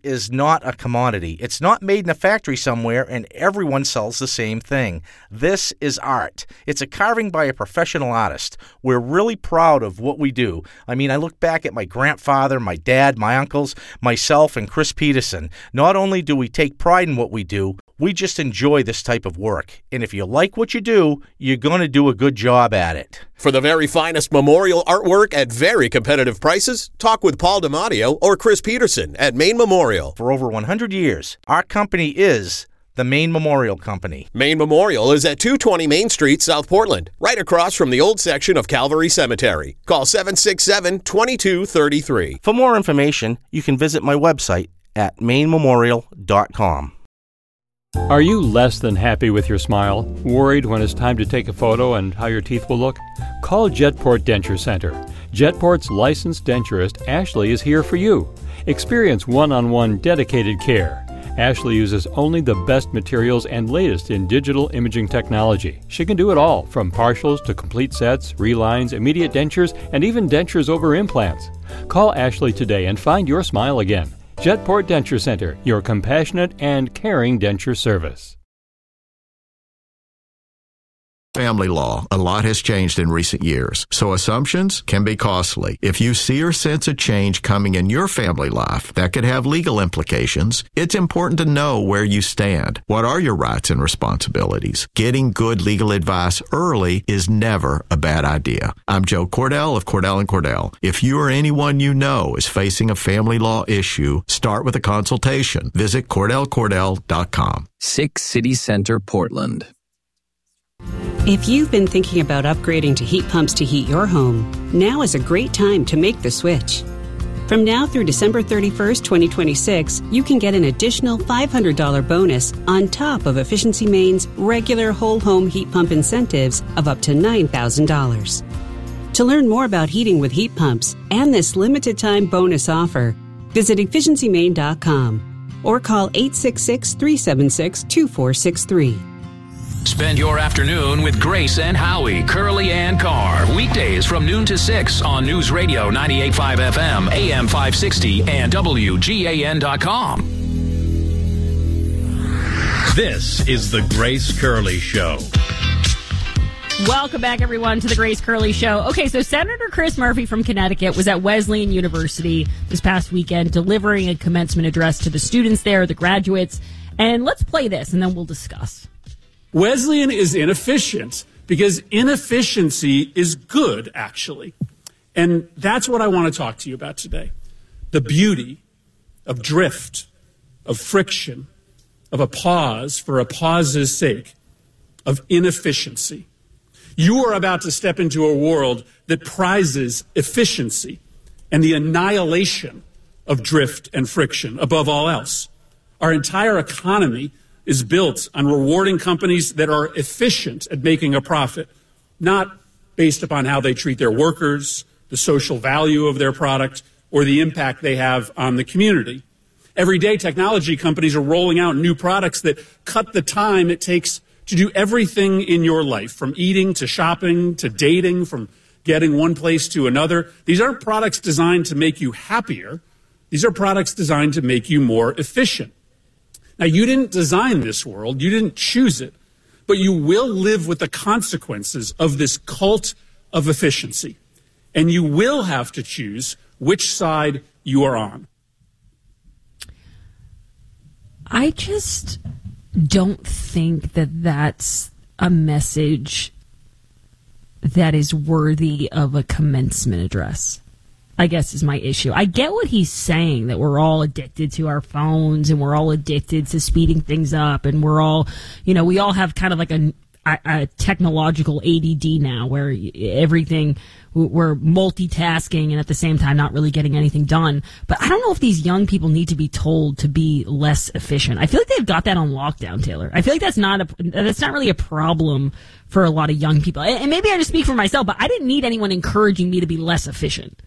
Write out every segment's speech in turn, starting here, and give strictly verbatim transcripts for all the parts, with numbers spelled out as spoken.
is not a commodity. It's not made in a factory somewhere and everyone sells the same thing. This is art. It's a carving by a professional artist. We're really proud of what we do. I mean, I look back at my grandfather, my dad, my uncles, myself, and Chris Peterson. Not only do we take pride in what we do, we just enjoy this type of work. And if you like what you do, you're going to do a good job at it. For the very finest memorial artwork at very competitive prices, talk with Paul DiMatteo or Chris Peterson at Maine Memorial. For over one hundred years, our company is the Maine Memorial Company. Maine Memorial is at two twenty Main Street, South Portland, right across from the old section of Calvary Cemetery. Call seven six seven, two two three three. For more information, you can visit my website at maine memorial dot com. Are you less than happy with your smile? Worried when it's time to take a photo and how your teeth will look? Call Jetport Denture Center. Jetport's licensed denturist, Ashley, is here for you. Experience one-on-one dedicated care. Ashley uses only the best materials and latest in digital imaging technology. She can do it all, from partials to complete sets, relines, immediate dentures, and even dentures over implants. Call Ashley today and find your smile again. Jetport Denture Center, your compassionate and caring denture service. Family law. A lot has changed in recent years, so assumptions can be costly. If you see or sense a change coming in your family life that could have legal implications, it's important to know where you stand. What are your rights and responsibilities? Getting good legal advice early is never a bad idea. I'm Joe Cordell of Cordell and Cordell. If you or anyone you know is facing a family law issue, start with a consultation. Visit cordell cordell dot com. Six City Center, Portland. If you've been thinking about upgrading to heat pumps to heat your home, now is a great time to make the switch. From now through December thirty-first, twenty twenty-six, you can get an additional five hundred dollars bonus on top of Efficiency Maine's regular whole home heat pump incentives of up to nine thousand dollars. To learn more about heating with heat pumps and this limited time bonus offer, visit efficiency maine dot com or call eight six six, three seven six, two four six three. Spend your afternoon with Grace and Howie, Curly and Carr. Weekdays from noon to six on News Radio ninety-eight point five F M, A M five sixty, and W G A N dot com. This is the Grace Curley Show. Welcome back, everyone, to the Grace Curley Show. Okay, so Senator Chris Murphy from Connecticut was at Wesleyan University this past weekend delivering a commencement address to the students there, the graduates. And let's play this, and then we'll discuss. Wesleyan is inefficient because inefficiency is good, actually. And that's what I want to talk to you about today. The beauty of drift, of friction, of a pause for a pause's sake, of inefficiency. You are about to step into a world that prizes efficiency and the annihilation of drift and friction above all else. Our entire economy is built on rewarding companies that are efficient at making a profit, not based upon how they treat their workers, the social value of their product, or the impact they have on the community. Every day, technology companies are rolling out new products that cut the time it takes to do everything in your life, from eating to shopping to dating, from getting one place to another. These aren't products designed to make you happier. These are products designed to make you more efficient. Now, you didn't design this world. You didn't choose it. But you will live with the consequences of this cult of efficiency. And you will have to choose which side you are on. I just don't think that that's a message that is worthy of a commencement address, I guess, is my issue. I get what he's saying, that we're all addicted to our phones and we're all addicted to speeding things up, and we're all, you know, we all have kind of like a, a, a technological A D D now where everything, we're multitasking and at the same time not really getting anything done. But I don't know if these young people need to be told to be less efficient. I feel like they've got that on lockdown, Taylor. I feel like that's not a, that's not really a problem for a lot of young people. And maybe I just speak for myself, but I didn't need anyone encouraging me to be less efficient.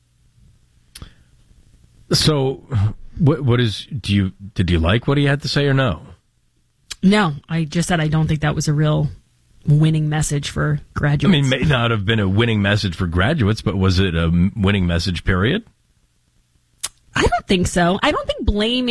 So, what, what is, do you, did you like what he had to say or no? No, I just said I don't think that was a real winning message for graduates. I mean, it may not have been a winning message for graduates, but was it a winning message, period? I don't think so. I don't think blaming